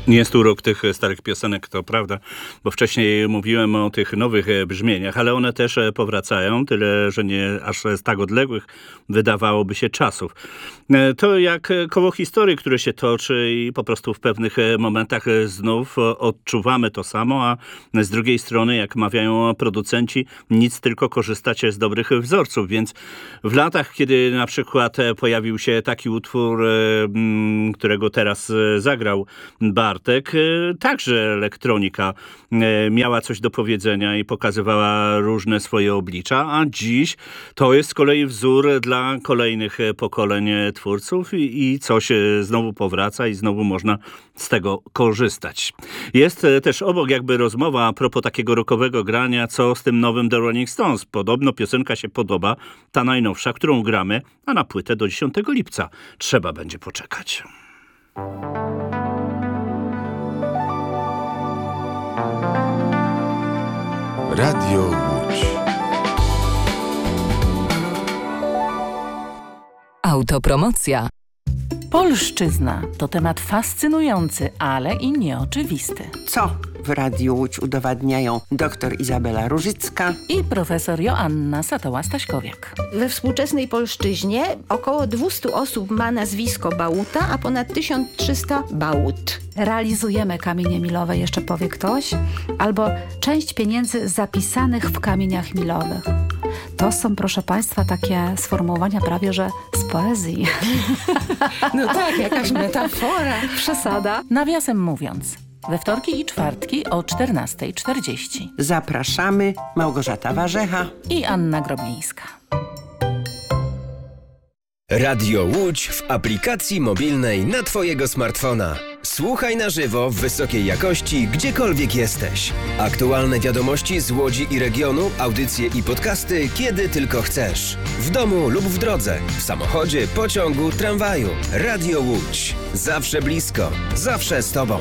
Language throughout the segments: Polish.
Jest urok tych starych piosenek, to prawda, bo wcześniej mówiłem o tych nowych brzmieniach, ale one też powracają, tyle, że nie aż z tak odległych, wydawałoby się, czasów. To jak koło historii, które się toczy i po prostu w pewnych momentach znów odczuwamy to samo, a z drugiej strony, jak mawiają producenci, nic, tylko korzystać z dobrych wzorców, więc w latach, kiedy na przykład pojawił się taki utwór, którego teraz zagrał Bartek, także elektronika miała coś do powiedzenia i pokazywała różne swoje oblicza, a dziś to jest z kolei wzór dla kolejnych pokoleń twórców i coś znowu powraca i znowu można z tego korzystać. Jest też obok jakby rozmowa a propos takiego rockowego grania, co z tym nowym The Rolling Stones. Podobno piosenka się podoba, ta najnowsza, którą gramy, a na płytę do 10 lipca trzeba będzie poczekać. Radio Łódź. Autopromocja. Polszczyzna to temat fascynujący, ale i nieoczywisty. Co w Radiu Łódź udowadniają dr Izabela Różycka I profesor Joanna Satoła-Staśkowiak. We współczesnej polszczyźnie około 200 osób ma nazwisko Bałuta, a ponad 1300 Bałut. Realizujemy kamienie milowe, jeszcze powie ktoś, albo część pieniędzy zapisanych w kamieniach milowych. To są, proszę Państwa, takie sformułowania prawie, że z poezji. No tak, jakaś metafora. Przesada. Nawiasem mówiąc, we wtorki i czwartki o 14:40. Zapraszamy, Małgorzata Warzecha I Anna Groblińska. Radio Łódź w aplikacji mobilnej na Twojego smartfona. Słuchaj na żywo w wysokiej jakości, gdziekolwiek jesteś. Aktualne wiadomości z Łodzi i regionu, audycje i podcasty, kiedy tylko chcesz. W domu lub w drodze, w samochodzie, pociągu, tramwaju. Radio Łódź. Zawsze blisko, zawsze z Tobą.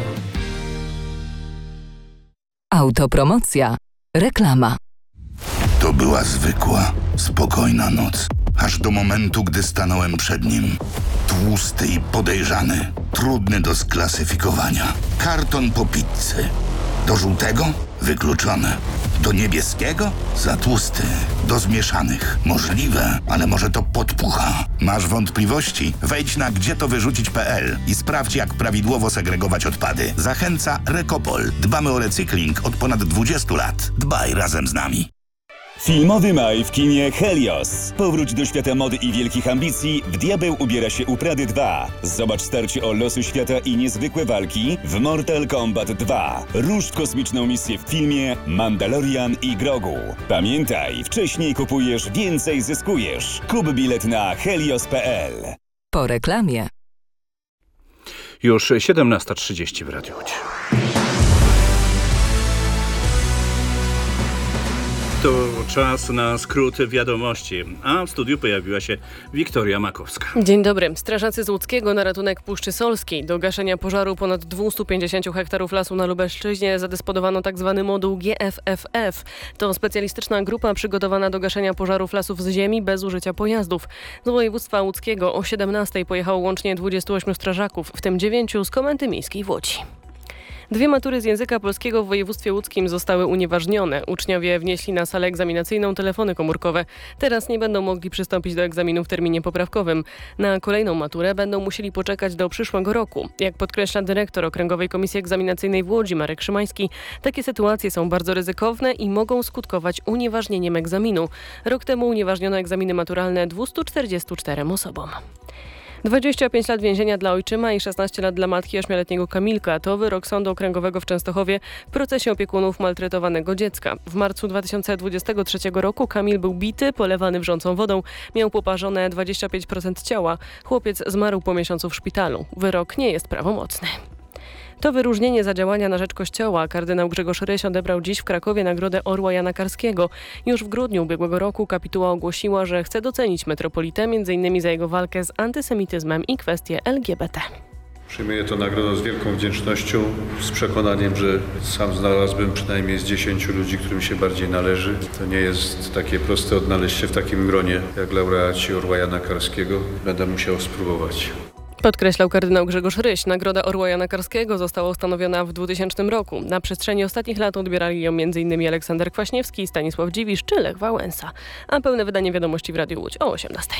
Autopromocja. Reklama. To była zwykła, spokojna noc. Aż do momentu, gdy stanąłem przed nim. Tłusty i podejrzany. Trudny do sklasyfikowania. Karton po pizzy. Do żółtego? Wykluczone. Do niebieskiego? Za tłusty. Do zmieszanych? Możliwe, ale może to podpucha. Masz wątpliwości? Wejdź na gdzietowyrzucić.pl i sprawdź, jak prawidłowo segregować odpady. Zachęca Rekopol. Dbamy o recykling od ponad 20 lat. Dbaj razem z nami. Filmowy maj w kinie Helios. Powróć do świata mody i wielkich ambicji. W Diabeł ubiera się u Prady 2. Zobacz starcie o losy świata i niezwykłe walki w Mortal Kombat 2. Rusz w kosmiczną misję w filmie Mandalorian i Grogu. Pamiętaj, wcześniej kupujesz, więcej zyskujesz. Kup bilet na helios.pl. Po reklamie. Już 17:30 w Radiu Łódź. To czas na skrót wiadomości, a w studiu pojawiła się Wiktoria Makowska. Dzień dobry. Strażacy z Łódzkiego na ratunek Puszczy Solskiej. Do gaszenia pożaru ponad 250 hektarów lasu na Lubelszczyźnie zadysponowano tzw. moduł GFFF. To specjalistyczna grupa przygotowana do gaszenia pożarów lasów z ziemi bez użycia pojazdów. Z województwa łódzkiego o 17:00 pojechało łącznie 28 strażaków, w tym 9 z Komendy Miejskiej w Łodzi. 2 matury z języka polskiego w województwie łódzkim zostały unieważnione. Uczniowie wnieśli na salę egzaminacyjną telefony komórkowe. Teraz nie będą mogli przystąpić do egzaminu w terminie poprawkowym. Na kolejną maturę będą musieli poczekać do przyszłego roku. Jak podkreśla dyrektor Okręgowej Komisji Egzaminacyjnej w Łodzi Marek Szymański, takie sytuacje są bardzo ryzykowne i mogą skutkować unieważnieniem egzaminu. Rok temu unieważniono egzaminy maturalne 244 osobom. 25 lat więzienia dla ojczyma i 16 lat dla matki 8-letniego Kamilka. To wyrok Sądu Okręgowego w Częstochowie w procesie opiekunów maltretowanego dziecka. W marcu 2023 roku Kamil był bity, polewany wrzącą wodą. Miał poparzone 25% ciała. Chłopiec zmarł po miesiącu w szpitalu. Wyrok nie jest prawomocny. To wyróżnienie za działania na rzecz Kościoła. Kardynał Grzegorz Ryś odebrał dziś w Krakowie Nagrodę Orła Jana Karskiego. Już w grudniu ubiegłego roku kapituła ogłosiła, że chce docenić metropolitę m.in. za jego walkę z antysemityzmem i kwestie LGBT. Przyjmuję tę nagrodę z wielką wdzięcznością, z przekonaniem, że sam znalazłbym przynajmniej z 10 ludzi, którym się bardziej należy. To nie jest takie proste odnaleźć się w takim gronie jak laureaci Orła Jana Karskiego. Będę musiał spróbować. Podkreślał kardynał Grzegorz Ryś. Nagroda Orła Jana Karskiego została ustanowiona w 2000 roku. Na przestrzeni ostatnich lat odbierali ją m.in. Aleksander Kwaśniewski, Stanisław Dziwisz czy Lech Wałęsa. A pełne wydanie wiadomości w Radiu Łódź o 18:00.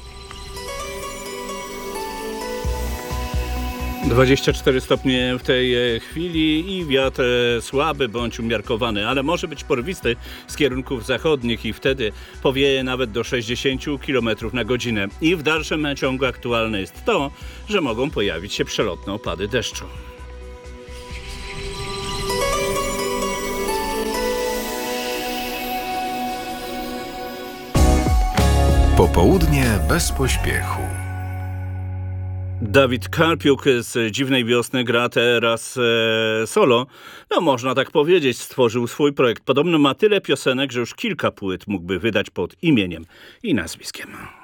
24 stopnie w tej chwili i wiatr słaby bądź umiarkowany, ale może być porwisty z kierunków zachodnich i wtedy powieje nawet do 60 km na godzinę. I w dalszym ciągu aktualne jest to, że mogą pojawić się przelotne opady deszczu. Popołudnie bez pośpiechu. Dawid Karpiuk z Dziwnej Wiosny gra teraz solo. No można tak powiedzieć, stworzył swój projekt. Podobno ma tyle piosenek, że już kilka płyt mógłby wydać pod imieniem i nazwiskiem.